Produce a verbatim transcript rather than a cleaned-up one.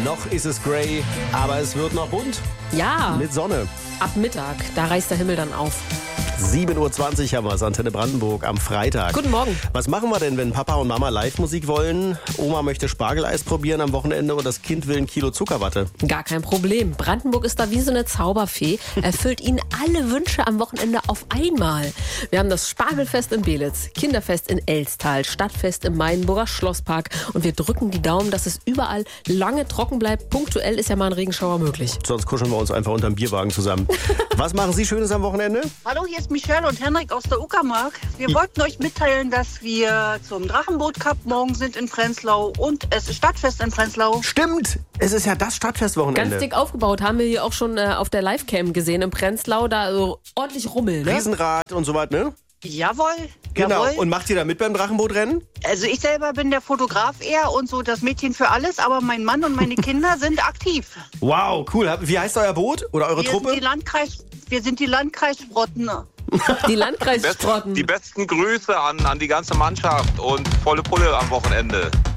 Noch ist es grey, aber es wird noch bunt. Ja, Mit Sonne. ab Mittag, da reißt der Himmel dann auf. sieben Uhr zwanzig haben wir es, Antenne Brandenburg am Freitag. Guten Morgen. Was machen wir denn, wenn Papa und Mama Live-Musik wollen? Oma möchte Spargeleis probieren am Wochenende und das Kind will ein Kilo Zuckerwatte. Gar kein Problem. Brandenburg ist da wie so eine Zauberfee, erfüllt Ihnen alle Wünsche am Wochenende auf einmal. Wir haben das Spargelfest in Belitz, Kinderfest in Elstal, Stadtfest im Mainburger Schlosspark und wir drücken die Daumen, dass es überall lange trocken bleibt. Punktuell ist ja mal ein Regenschauer möglich. Sonst kuscheln wir uns einfach unterm Bierwagen zusammen. Was machen Sie Schönes am Wochenende? Hallo, hier ist Michelle und Henrik aus der Uckermark. Wir wollten euch mitteilen, dass wir zum Drachenboot-Cup morgen sind in Prenzlau und es ist Stadtfest in Prenzlau. Stimmt, es ist ja das Stadtfestwochenende. Ganz dick aufgebaut, haben wir hier auch schon äh, auf der Livecam gesehen in Prenzlau, da so ordentlich Rummel, ne? Riesenrad und so was, ne? Jawohl, Genau. jawohl. Und macht ihr da mit beim Drachenbootrennen? Also ich selber bin der Fotograf eher und so das Mädchen für alles, aber mein Mann und meine Kinder sind aktiv. Wow, cool. Wie heißt euer Boot oder eure Wir Truppe? sind die Landkreis, wir sind die Landkreissprotten. Die Landkreissprotten. Die besten Grüße an, an die ganze Mannschaft und volle Pulle am Wochenende.